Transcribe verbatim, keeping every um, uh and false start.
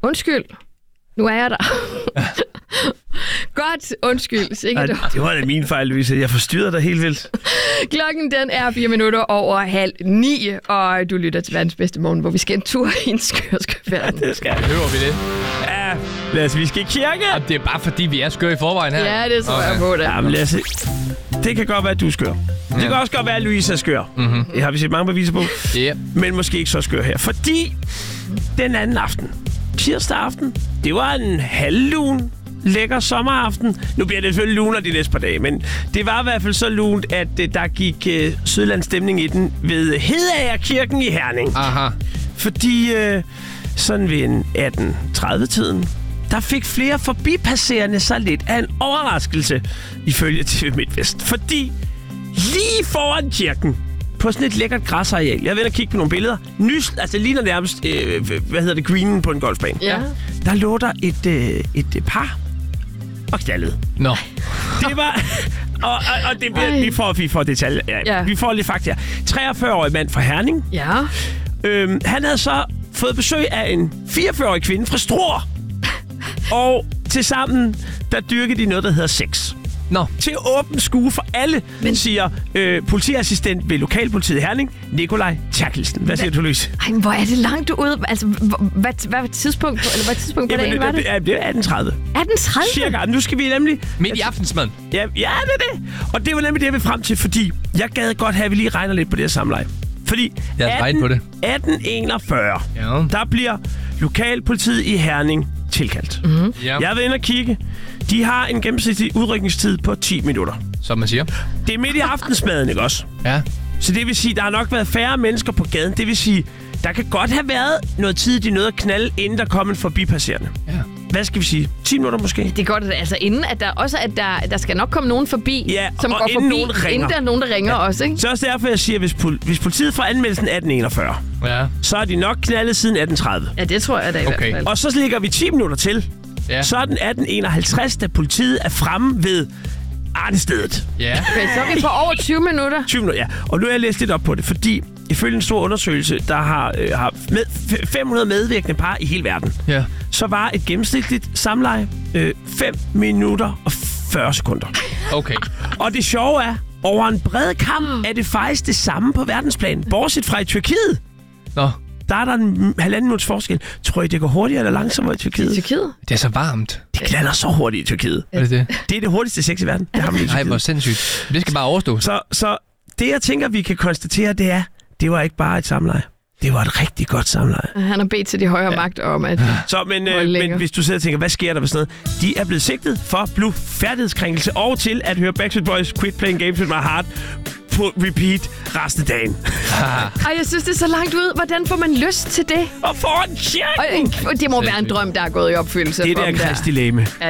Undskyld. Nu er jeg der. Godt, undskyld. Sikkert. Ej, det var da min fejl, Louise. Jeg forstyrrede dig helt vildt. Klokken den er fire minutter over halv ni, og du lytter til verdens bedste morgen, hvor vi skal en tur i en skør, skør verden. Det skal jeg. Hører vi det? Ja, Lasse, vi skal i kirke. Og det er bare fordi, vi er skør i forvejen her. Ja, det tror okay. jeg på det. Jamen, Lasse, det kan godt være, at du er skør. Det kan også godt være, at Louise er skør. Mm-hmm. Det har vi set mange beviser på. Yeah. Men måske ikke så skør her. Fordi den anden aften, tirsdag aften, det var en halvlun, lækker sommeraften. Nu bliver det selvfølgelig luner de næste par dage, men det var i hvert fald så lunt, at uh, der gik uh, sydlandsstemning i den ved Hedeagerkirken i Herning. Aha. Fordi uh, sådan ved en atten tredive-tiden, der fik flere forbipasserende så lidt af en overraskelse, ifølge T V MidtVest. Fordi lige foran kirken, på sådan et lækkert græsareal, jeg er ved at kigge på nogle billeder, nys, altså ligner nærmest, øh, hvad hedder det, greenen på en golfbane. Ja. Der lå der et, øh, et par og knaldede. Nå. Det var... Og, og, og det bliver, vi får, vi får detaljer. Ja, ja. Vi får lidt fakta. treogfyrre-årig mand fra Herning. Ja. Øhm, han havde så fået besøg af en fireogfyrre-årig kvinde fra Struer. Og tilsammen, der dyrkede de noget, der hedder sex. Nå. Til åben skue for alle, men siger øh, politiassistent ved lokalpolitiet i Herning, Nikolaj Terkelsen. Hvad siger du, Louise? Ej, hvor er det langt ude. Altså, hvad, hvad, hvad tidspunkt på, eller hvad tidspunkt på dagen var det? Ja, det er atten tredive. atten tredive? Cirka. Nu skal vi nemlig... Midt i aftensmaden. Ja, ja, det er det. Og det var nemlig det, jeg vil frem til, fordi jeg gad godt have, at vi lige regner lidt på det her samleje. Fordi Jeg har regnet på det. atten enogfyrre, Ja. der bliver lokalpolitiet i Herning tilkaldt. Mm-hmm. Ja. Jeg er ved inde at kigge. De har en gennemsnitlig udrykningstid på ti minutter. Som man siger. Det er midt i aftensmaden, ikke også? Ja. Så det vil sige, der har nok været færre mennesker på gaden. Det vil sige, der kan godt have været noget tid, de nåede at knalde, inden der kom en forbipasserende. Ja. Hvad skal vi sige? ti minutter måske? Det er godt, at altså inden, at der også at der, der skal nok komme nogen forbi, Ja, som og går inden forbi, nogen ringer. inden der er nogen, der ringer ja. også, ikke? Så er også derfor, jeg siger, hvis, pol- hvis politiet får anmeldelsen atten enogfyrre, Ja. så er de nok knaldet siden atten tredive. Ja, det tror jeg da i Okay. hvert fald. Og så ligger vi ti minutter til. Ja. Så er den atten enoghalvtreds, da politiet er fremme ved arnestedet. Ja. Okay, så er vi på over tyve minutter. tyve minutter, ja. Og nu har jeg læst lidt op på det, fordi ifølge en stor undersøgelse, der har, øh, har med, fem hundrede medvirkende par i hele verden, Ja. så var et gennemsnitligt samleje øh, fem minutter og fyrre sekunder. Okay. Og det sjove er, over en bred kam er det faktisk det samme på verdensplan, bortset fra i Tyrkiet. Nå. Der er der en halvanden minuts forskel. Tror I, det går hurtigere eller langsommere i Tyrkiet? Tyrkiet? Det er så varmt. Det knaller så hurtigt i Tyrkiet. Er det det? Det er det hurtigste sex i verden. Det har man i Nej, Tyrkiet. hvor sindssygt. Det skal bare overstå. Så, så det, jeg tænker, vi kan konstatere, det er, det var ikke bare et samleje. Det var et rigtig godt samleje. Han har bedt til de højere ja. magt om, at... Så, men, øh, men hvis du sidder og tænker, hvad sker der med sådan noget? De er blevet sigtet for blufærdighedskrænkelse og til at høre Backstreet Boys Quit Playing Games With My Heart på repeat resten af dagen. Og jeg synes, det er så langt ud. Hvordan får man lyst til det? Og foran kirken! Og, det må være en drøm, der er gået i opfyldelse. Det er der Kristi legeme.